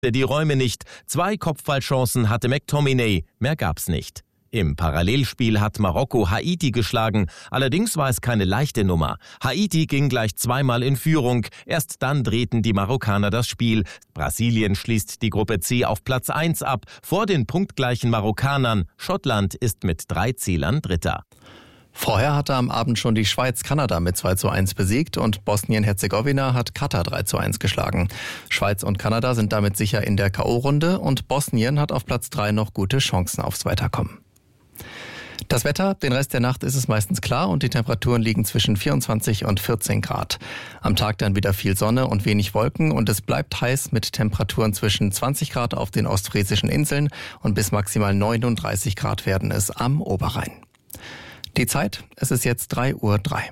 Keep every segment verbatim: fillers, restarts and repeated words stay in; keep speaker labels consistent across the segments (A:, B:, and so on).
A: die Räume nicht. Zwei Kopfballchancen hatte McTominay, mehr gab's nicht. Im Parallelspiel hat Marokko Haiti geschlagen, allerdings war es keine leichte Nummer. Haiti ging gleich zweimal in Führung, erst dann drehten die Marokkaner das Spiel. Brasilien schließt die Gruppe C auf Platz eins ab, vor den punktgleichen Marokkanern. Schottland ist mit drei Zählern Dritter.
B: Vorher hatte am Abend schon die Schweiz Kanada mit zwei zu eins besiegt und Bosnien-Herzegowina hat Katar drei zu eins geschlagen. Schweiz und Kanada sind damit sicher in der K O-Runde und Bosnien hat auf Platz drei noch gute Chancen aufs Weiterkommen. Das Wetter, den Rest der Nacht ist es meistens klar und die Temperaturen liegen zwischen vierundzwanzig und vierzehn Grad. Am Tag dann wieder viel Sonne und wenig Wolken und es bleibt heiß mit Temperaturen zwischen zwanzig Grad auf den ostfriesischen Inseln und bis maximal neununddreißig Grad werden es am Oberrhein. Die Zeit, es ist jetzt drei Uhr drei.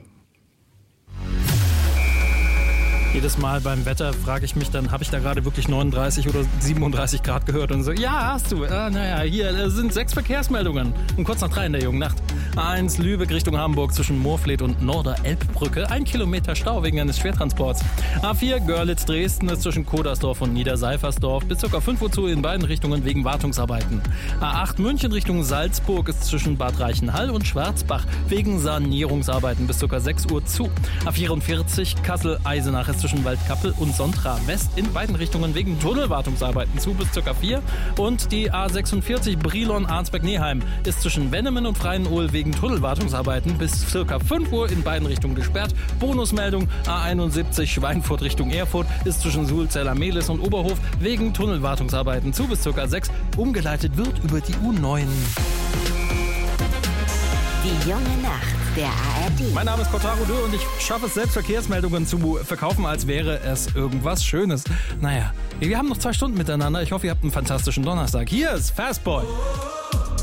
C: Jedes Mal beim Wetter frage ich mich dann, habe ich da gerade wirklich neununddreißig oder siebenunddreißig Grad gehört? Und so, ja, hast du. Äh, naja, hier sind sechs Verkehrsmeldungen. Um kurz nach drei in der jungen Nacht. A eins Lübeck Richtung Hamburg zwischen Moorfleet und Norder-Elbbrücke. Ein Kilometer Stau wegen eines Schwertransports. A vier Görlitz Dresden ist zwischen Kodersdorf und Niederseifersdorf bis ca. fünf Uhr zu in beiden Richtungen wegen Wartungsarbeiten. A acht München Richtung Salzburg ist zwischen Bad Reichenhall und Schwarzbach wegen Sanierungsarbeiten bis ca. sechs Uhr zu. A vierundvierzig Kassel-Eisenach ist zwischen Waldkappel und Sontra West in beiden Richtungen wegen Tunnelwartungsarbeiten zu bis ca. vier. Und die A sechsundvierzig Brilon-Arnsberg-Neheim ist zwischen Wennemen und Freienohl wegen Tunnelwartungsarbeiten bis ca. fünf Uhr in beiden Richtungen gesperrt. Bonusmeldung A einundsiebzig Schweinfurt Richtung Erfurt ist zwischen Sulzeller-Mehlis und Oberhof wegen Tunnelwartungsarbeiten zu bis ca. sechs. Umgeleitet wird über die U neun.
D: Die junge Nacht der A R D.
C: Mein Name ist Kotaro Dö und ich schaffe es selbst, Verkehrsmeldungen zu verkaufen, als wäre es irgendwas Schönes. Naja, wir haben noch zwei Stunden miteinander. Ich hoffe, ihr habt einen fantastischen Donnerstag. Hier ist Fastboy.